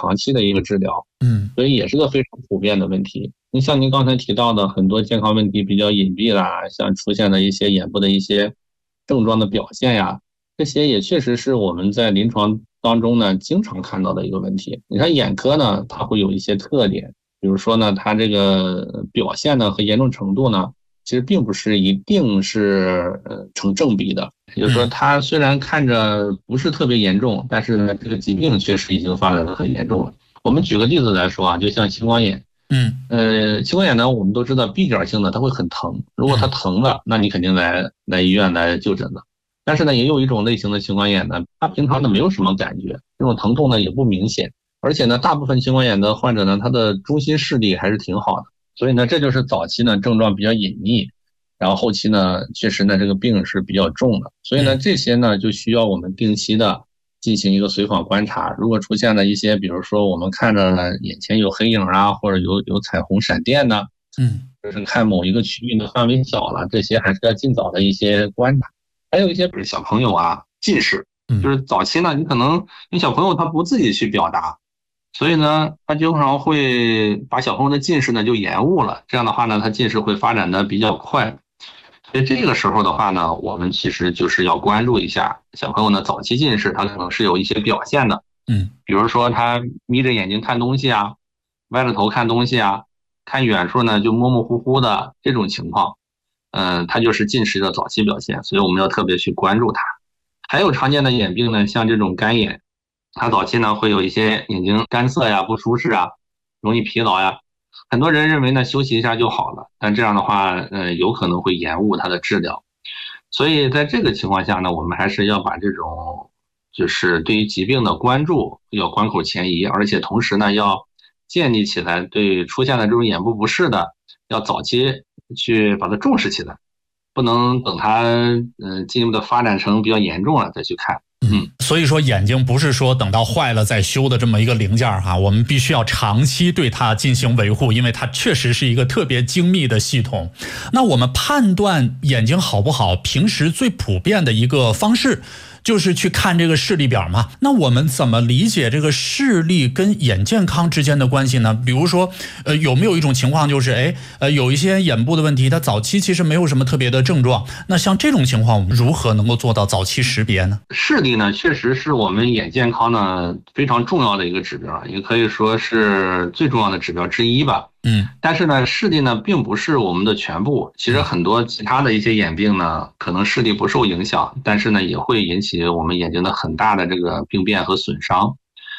长期的一个治疗， 嗯所以也是个非常普遍的问题。像您刚才提到的很多健康问题比较隐蔽啦，像出现的一些眼部的一些症状的表现呀，这些也确实是我们在临床当中呢经常看到的一个问题。你看眼科呢，它会有一些特点，比如说呢，它这个表现呢和严重程度呢，其实并不是一定是成正比的。也就是说，它虽然看着不是特别严重，但是呢，这个疾病确实已经发展的很严重了。我们举个例子来说啊，就像青光眼。青光眼呢，我们都知道闭角性的它会很疼，如果它疼了，那你肯定来医院来就诊的。但是呢，也有一种类型的青光眼呢，它平常呢没有什么感觉，这种疼痛呢也不明显，而且呢，大部分青光眼的患者呢，他的中心视力还是挺好的，所以呢，这就是早期呢症状比较隐匿，然后后期呢，确实呢这个病是比较重的，所以呢，这些呢就需要我们定期的进行一个随访观察，如果出现了一些，比如说我们看着眼前有黑影啊，或者有彩虹闪电呢，就是看某一个区域的范围小了，这些还是要尽早的一些观察。还有一些小朋友啊，近视，就是早期呢，你可能因为小朋友他不自己去表达，所以呢，他经常会把小朋友的近视呢就延误了，这样的话呢，他近视会发展的比较快。所以这个时候的话呢，我们其实就是要关注一下小朋友呢早期近视，他可能是有一些表现的，比如说他眯着眼睛看东西啊，歪着头看东西啊，看远处呢就模模糊糊的这种情况，它就是近视的早期表现，所以我们要特别去关注它。还有常见的眼病呢，像这种干眼，它早期呢会有一些眼睛干涩呀、不舒适啊、容易疲劳呀。很多人认为呢休息一下就好了，但这样的话，有可能会延误它的治疗。所以在这个情况下呢，我们还是要把这种就是对于疾病的关注要关口前移，而且同时呢要建立起来对出现的这种眼部不适的，要早期去把它重视起来，不能等它进一步的发展成比较严重了再去看。 所以说眼睛不是说等到坏了再修的这么一个零件哈，我们必须要长期对它进行维护，因为它确实是一个特别精密的系统。那我们判断眼睛好不好，平时最普遍的一个方式就是去看这个视力表嘛。那我们怎么理解这个视力跟眼健康之间的关系呢？比如说，有没有一种情况就是，有一些眼部的问题，它早期其实没有什么特别的症状，那像这种情况，我们如何能够做到早期识别呢？ 视力呢，确实是我们眼健康呢非常重要的一个指标，也可以说是最重要的指标之一吧。但是呢，视力呢并不是我们的全部。其实很多其他的一些眼病呢，可能视力不受影响，但是呢也会引起我们眼睛的很大的这个病变和损伤。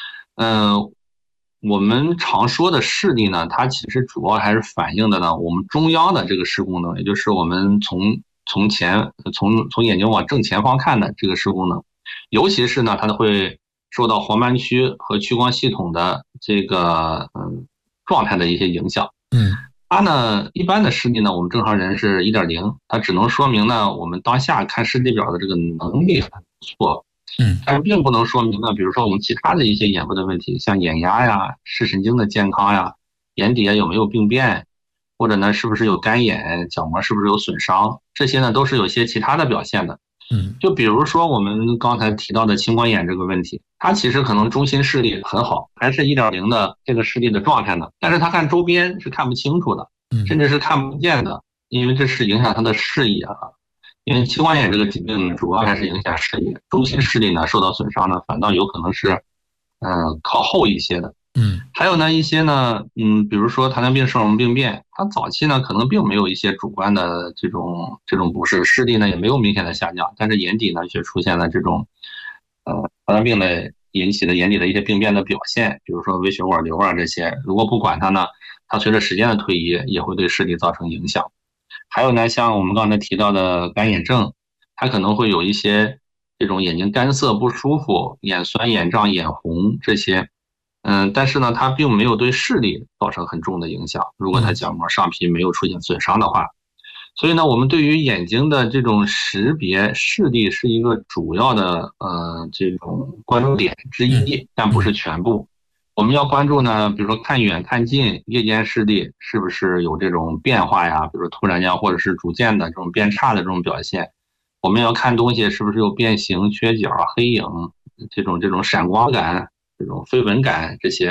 我们常说的视力呢，它其实主要还是反映的呢我们中央的这个视功能，也就是我们从眼睛往正前方看的这个视功能，尤其是呢它会受到黄斑区和屈光系统的这个状态的一些影响。它呢一般的视力呢，我们正常人是 1.0， 它只能说明呢我们当下看视力表的这个能力很不错。但是并不能说明呢，比如说我们其他的一些眼部的问题，像眼压呀、视神经的健康呀、眼底有没有病变，或者呢是不是有干眼、角膜是不是有损伤，这些呢都是有些其他的表现的。就比如说我们刚才提到的青光眼这个问题，它其实可能中心视力很好，还是 1.0 的这个视力的状态呢，但是它看周边是看不清楚的，甚至是看不见的，因为这是影响它的视野啊。因为青光眼这个疾病主要还是影响视野，中心视力呢受到损伤呢，反倒有可能是靠后一些的。还有呢一些呢，比如说糖尿病视网膜病变，它早期呢可能并没有一些主观的这种不适，视力呢也没有明显的下降，但是眼底呢却出现了这种糖尿病的引起的眼底的一些病变的表现，比如说微血管瘤啊这些，如果不管它呢，它随着时间的推移也会对视力造成影响。还有呢，像我们刚才提到的干眼症，它可能会有一些这种眼睛干涩不舒服、眼酸、眼胀、眼红这些，但是呢，它并没有对视力造成很重的影响。如果它角膜上皮没有出现损伤的话，所以呢，我们对于眼睛的这种识别，视力是一个主要的这种关注点之一，但不是全部。我们要关注呢，比如说看远看近，夜间视力是不是有这种变化呀？比如说突然间或者是逐渐的这种变差的这种表现。我们要看东西是不是有变形、缺角、黑影，这种闪光感、这种飞蚊感这些。